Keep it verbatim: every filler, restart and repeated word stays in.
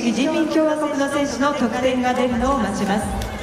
主義人民共和国の選手の得点が出るのを待ちます。